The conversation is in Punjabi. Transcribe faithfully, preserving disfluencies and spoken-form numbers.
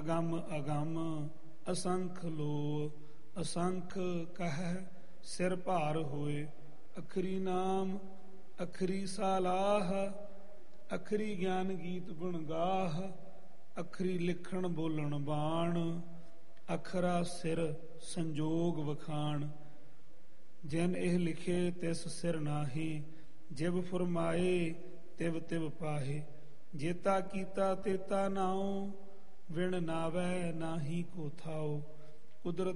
ਅਗੰਮ ਅਗੰਮ ਅਸੰਖ ਲੋ, ਅਸੰਖ ਕਹਿ ਸਿਰ ਭਾਰ ਹੋਏ। ਅਖਰੀ ਨਾਮ ਅਖਰੀ ਸਾਲਾਹ, ਅਖਰੀ ਗਿਆਨ ਗੀਤ ਗੁਣ ਗਾਹ। ਅਖਰੀ ਲਿਖਣ ਬੋਲਣ ਬਾਣ, ਅਖਰਾ ਸਿਰ ਸੰਜੋਗ ਵਖਾਣ। ਜਿਨ ਇਹ ਲਿਖੇ ਤਿਸ ਸਿਰ ਨਾਹੀ, ਜਿਵ ਫੁਰਮਾਏ ਤਿਵ ਤਿਵ ਪਾਹੇ। ਜੇਤਾ ਕੀਤਾ ਤੇਤਾ ਨਾਉ, ਵਿਣ ਨਾਵੈ ਨਾਹੀ ਕੋ ਥਾਉ। ਕੁਦਰਤ